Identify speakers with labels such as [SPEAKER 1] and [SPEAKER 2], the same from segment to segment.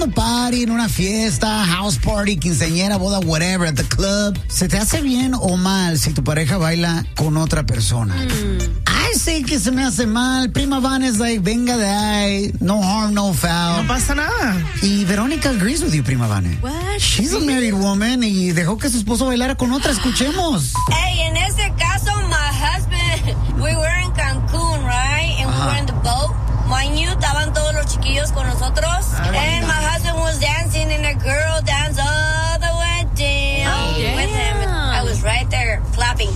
[SPEAKER 1] the party, en una fiesta, house party, quinceañera, boda, whatever, at the club, ¿se te hace bien o mal si tu pareja baila con otra persona? I say que se me hace mal. Prima Vane es like, venga de ahí, no harm, no foul.
[SPEAKER 2] No pasa nada.
[SPEAKER 1] Y Verónica agrees with you, Prima Vane.
[SPEAKER 3] What?
[SPEAKER 1] She's a married woman y dejó que su esposo bailara con otra. Escuchemos.
[SPEAKER 4] Hey, en este caso, my husband, we were in Cancun, right? And we were in the boat. Mind you, estaban todos los chiquillos con nosotros. And my husband was dancing and a girl danced all the way down with him. I was right there clapping.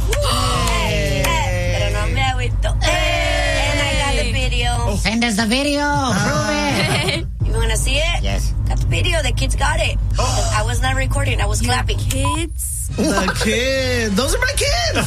[SPEAKER 4] Pero no me agüito. And I got the video.
[SPEAKER 1] Send us the video. Prove it.
[SPEAKER 4] You want to see it?
[SPEAKER 1] Yes.
[SPEAKER 4] Got the video. The kids got it. I was not recording. I was clapping.
[SPEAKER 3] Kids?
[SPEAKER 2] The kids. Those are my kids.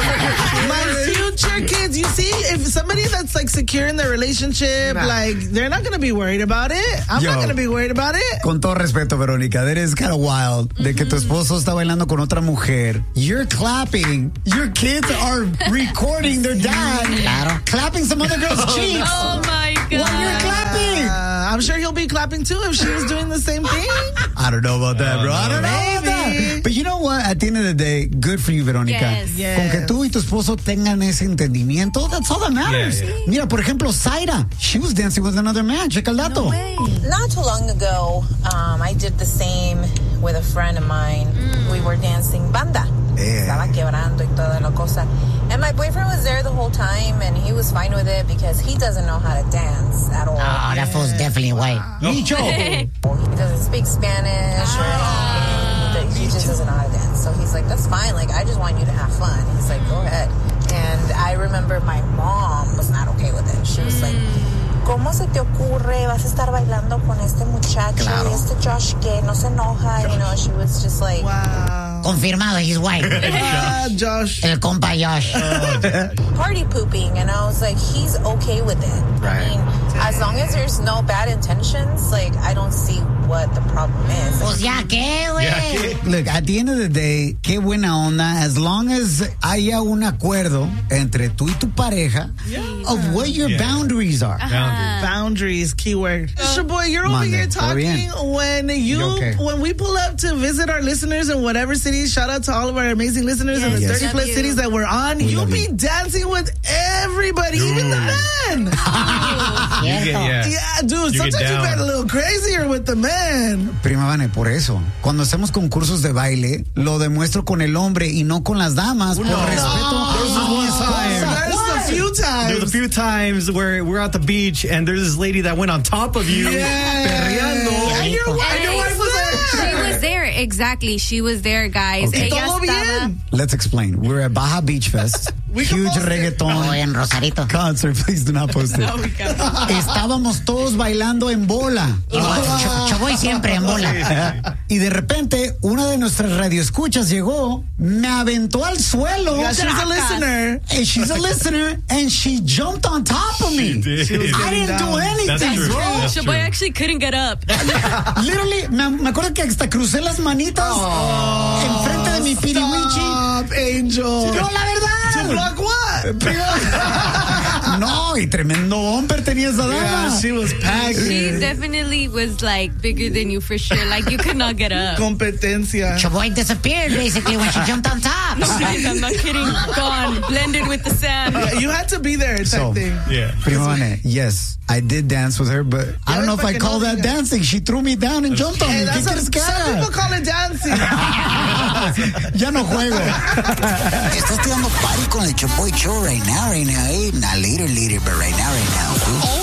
[SPEAKER 2] My future kids. You see, if somebody that's like secure in their relationship, like, they're not going to be worried about it. I'm not going to be worried about it.
[SPEAKER 1] Con todo respeto, Verónica, that is kind of wild. De que tu esposo está bailando con otra mujer. You're clapping. Your kids are recording their dad clapping some other girl's cheeks.
[SPEAKER 3] Oh my God.
[SPEAKER 1] While you're clapping.
[SPEAKER 2] I'm sure he'll be clapping too if she was doing the same thing.
[SPEAKER 1] I don't know about that, bro. I don't know about that. But you know what? At the end of the day, good for you, Verónica.
[SPEAKER 3] Yes.
[SPEAKER 1] Con que tú y tu esposo tengan ese entendimiento, that's all that matters.
[SPEAKER 5] Yeah.
[SPEAKER 1] Mira, por ejemplo, Zaira. She was dancing with another man. Checa el dato.
[SPEAKER 3] No way.
[SPEAKER 6] Not too long ago, I did the same with a friend of mine. We were dancing banda. Estaba quebrando y toda la cosa. And my boyfriend was there the whole time, and he was fine with it because he doesn't know how to dance at all.
[SPEAKER 1] Oh, that fool's definitely white. Micho.
[SPEAKER 6] He doesn't speak Spanish or anything. He just doesn't know how to dance. So he's like, that's fine. Like, I just want you to have fun. He's like, go ahead. And I remember my mom was not okay with it. She was like, ¿cómo se te ocurre? Vas a estar bailando con este muchacho, este Josh que no se enoja. You know, she was just like...
[SPEAKER 2] Wow.
[SPEAKER 1] Confirmado, he's white.
[SPEAKER 2] Josh.
[SPEAKER 1] El compa Josh.
[SPEAKER 6] Party pooping, and I was like, he's okay with it.
[SPEAKER 5] Right.
[SPEAKER 6] I mean, as long as there's no bad intentions, like, I don't see what the problem is.
[SPEAKER 1] Pues ya, ¿qué, güey? Look, at the end of the day, qué buena onda, as long as haya un acuerdo entre tú y tu pareja of what your boundaries are.
[SPEAKER 2] Boundaries, keyword. Boy, you're over here talking when we pull up to visit our listeners in whatever city. Shout out to all of our amazing listeners in the 30 plus cities that we're on. You'll be dancing with everybody, even the men. Yeah, dude, sometimes you get a little crazier with the men.
[SPEAKER 1] Prima Vane, por eso, cuando hacemos concursos de baile, lo demuestro con el hombre y no con las damas, por respeto.
[SPEAKER 5] There's a few times where we're at the beach and there's this lady that went on top of you. Perreando.
[SPEAKER 2] And your wife was there.
[SPEAKER 3] She was there, exactly. She was there, guys.
[SPEAKER 1] Okay.
[SPEAKER 3] Ella estaba...
[SPEAKER 1] Let's explain. We're at Baja Beach Fest. Huge reggaeton en Rosarito concert. Please do not post it.
[SPEAKER 3] No, we can't.
[SPEAKER 1] Estábamos todos bailando en bola. Yo voy siempre en bola. Y de repente, una de nuestras radioescuchas llegó, me aventó al suelo.
[SPEAKER 2] Yeah, she's a listener.
[SPEAKER 1] And she's a listener, and she jumped on top of me. I didn't do anything, bro.
[SPEAKER 3] Shaboy actually couldn't get up.
[SPEAKER 1] Literally, me acuerdo que hasta crucé las manitas enfrente de mi piriwichi.
[SPEAKER 2] Stop, Angel.
[SPEAKER 1] No, la verdad.
[SPEAKER 2] To block what?
[SPEAKER 1] No, y tremendo bumper tenía esa dama.
[SPEAKER 2] Yeah, she was packed.
[SPEAKER 3] She definitely was like bigger than you for sure. Like you could not get up.
[SPEAKER 2] Competencia.
[SPEAKER 1] Chaboy disappeared basically when she jumped on top.
[SPEAKER 3] I'm not kidding. Gone, blended with the sand.
[SPEAKER 2] You had to be there, type thing.
[SPEAKER 5] Yeah.
[SPEAKER 1] Prima Vane, yes, I did dance with her, but I don't know if I call that dancing. She threw me down and jumped on me.
[SPEAKER 2] That's some people call it dancing.
[SPEAKER 1] Ya no juego.
[SPEAKER 7] Estás tirando party con el Chaboy Show right now, eh? Not later, but right now.